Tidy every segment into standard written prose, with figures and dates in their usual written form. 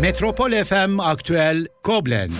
Metropol FM Aktüel Koblenz.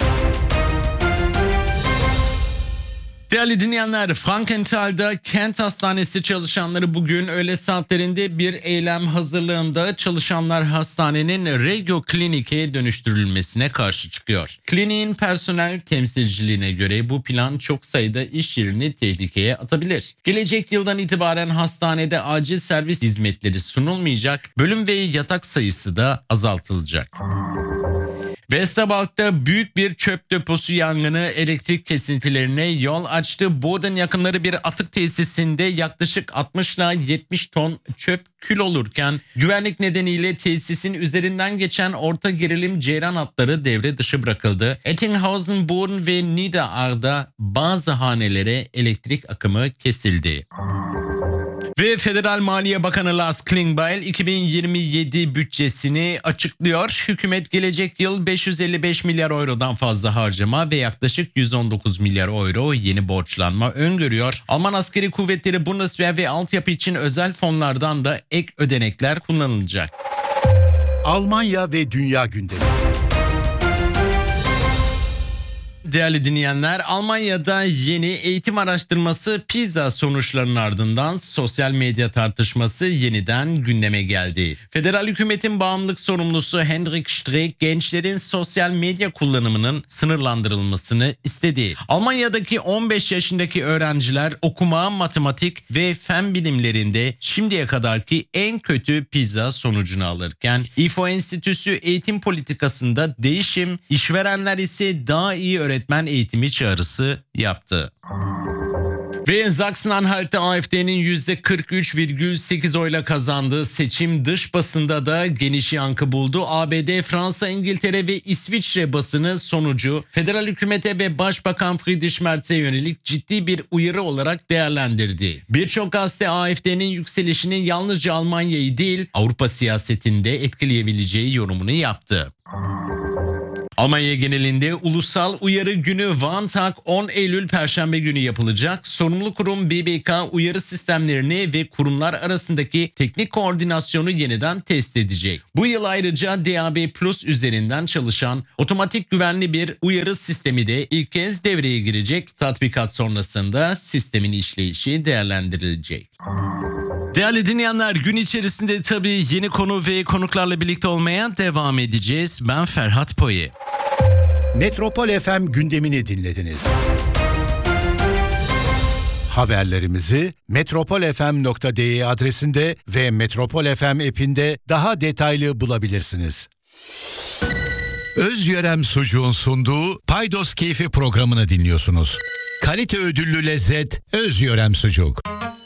Değerli dinleyenler, Frankenthal'da Kent Hastanesi çalışanları bugün öğle saatlerinde bir eylem hazırlığında çalışanlar hastanenin Regio Klinik'e dönüştürülmesine karşı çıkıyor. Kliniğin personel temsilciliğine göre bu plan çok sayıda iş yerini tehlikeye atabilir. Gelecek yıldan itibaren hastanede acil servis hizmetleri sunulmayacak, bölüm ve yatak sayısı da azaltılacak. Westerwald'da büyük bir çöp deposu yangını elektrik kesintilerine yol açtı. Boden yakınları bir atık tesisinde yaklaşık 60 ila 70 ton çöp kül olurken güvenlik nedeniyle tesisin üzerinden geçen orta gerilim ceyran hatları devre dışı bırakıldı. Ettinghausen, Boden ve Niederar'da bazı hanelere elektrik akımı kesildi. Ve Federal Maliye Bakanı Lars Klingbeil 2027 bütçesini açıklıyor. Hükümet gelecek yıl 555 milyar eurodan fazla harcama ve yaklaşık 119 milyar euro yeni borçlanma öngörüyor. Alman askeri kuvvetleri Bundeswehr ve altyapı için özel fonlardan da ek ödenekler kullanılacak. Almanya ve dünya gündemi. Değerli dinleyenler, Almanya'da yeni eğitim araştırması PISA sonuçlarının ardından sosyal medya tartışması yeniden gündeme geldi. Federal hükümetin bağımlılık sorumlusu Hendrik Streeck gençlerin sosyal medya kullanımının sınırlandırılmasını istedi. Almanya'daki 15 yaşındaki öğrenciler okuma, matematik ve fen bilimlerinde şimdiye kadarki en kötü PISA sonucunu alırken İFO Enstitüsü eğitim politikasında değişim, işverenler ise daha iyi öğretmen eğitimi çağrısı yaptı. Ve Sachsen-Anhalt'ta AfD'nin %43,8 oyla kazandığı seçim dış basında da geniş yankı buldu. ABD, Fransa, İngiltere ve İsviçre basını sonucu federal hükümete ve Başbakan Friedrich Merz'e yönelik ciddi bir uyarı olarak değerlendirdi. Birçok gazete AfD'nin yükselişinin yalnızca Almanya'yı değil Avrupa siyasetinde etkileyebileceği yorumunu yaptı. Almanya genelinde ulusal uyarı günü Warntag 10 Eylül Perşembe günü yapılacak. Sorumlu kurum BBK uyarı sistemlerini ve kurumlar arasındaki teknik koordinasyonu yeniden test edecek. Bu yıl ayrıca DAB Plus üzerinden çalışan otomatik güvenli bir uyarı sistemi de ilk kez devreye girecek. Tatbikat sonrasında sistemin işleyişi değerlendirilecek. Değerli dinleyenler, gün içerisinde tabii yeni konu ve konuklarla birlikte olmaya devam edeceğiz. Ben Ferhat Poye. Metropol FM gündemini dinlediniz. Haberlerimizi metropolfm.de adresinde ve Metropol FM app'inde daha detaylı bulabilirsiniz. Özyörem Sucuğun sunduğu Paydos Keyfi programını dinliyorsunuz. Kalite ödüllü lezzet Özyörem Sucuk.